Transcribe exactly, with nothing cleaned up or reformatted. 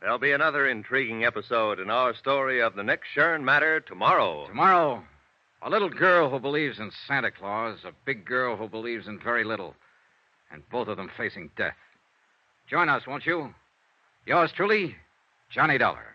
There'll be another intriguing episode in our story of the Nick Shern matter tomorrow. Tomorrow, a little girl who believes in Santa Claus, a big girl who believes in very little, and both of them facing death. Join us, won't you? Yours truly, Johnny Dollar.